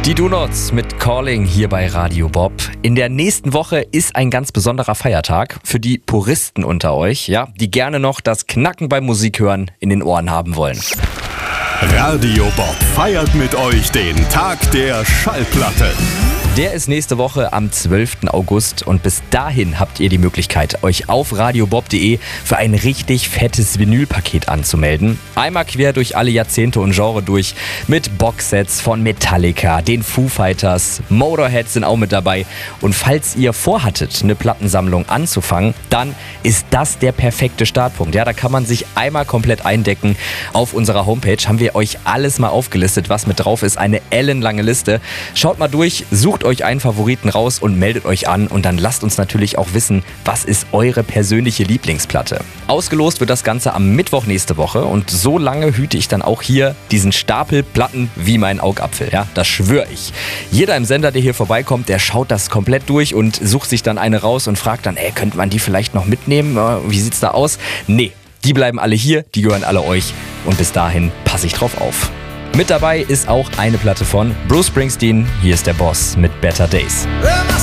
Die Donuts mit Calling hier bei Radio Bob. In der nächsten Woche ist ein ganz besonderer Feiertag für die Puristen unter euch, ja, die gerne noch das Knacken beim Musikhören in den Ohren haben wollen. Radio Bob feiert mit euch den Tag der Schallplatte. Der ist nächste Woche am 12. August und bis dahin habt ihr die Möglichkeit, euch auf radiobob.de für ein richtig fettes Vinylpaket anzumelden. Einmal quer durch alle Jahrzehnte und Genre durch mit Boxsets von Metallica, den Foo Fighters, Motorhead sind auch mit dabei. Und falls ihr vorhattet, eine Plattensammlung anzufangen, dann ist das der perfekte Startpunkt. Ja, da kann man sich einmal komplett eindecken. Auf unserer Homepage haben wir euch alles mal aufgelistet, was mit drauf ist. Eine ellenlange Liste. Schaut mal durch, sucht euch einen Favoriten raus und meldet euch an und dann lasst uns natürlich auch wissen, was ist eure persönliche Lieblingsplatte. Ausgelost wird das Ganze am Mittwoch nächste Woche und so lange hüte ich dann auch hier diesen Stapel Platten wie mein Augapfel, ja, das schwöre ich. Jeder im Sender, der hier vorbeikommt, der schaut das komplett durch und sucht sich dann eine raus und fragt dann, könnte man die vielleicht noch mitnehmen? Wie sieht's da aus? Nee, die bleiben alle hier, die gehören alle euch und bis dahin passe ich drauf auf. Mit dabei ist auch eine Platte von Bruce Springsteen. Hier ist der Boss mit Better Days.